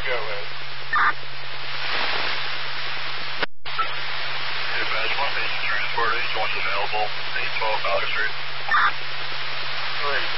Go ahead. Hey, Badge 1 Station Transport, H1 available, 812 Alex Street. 3.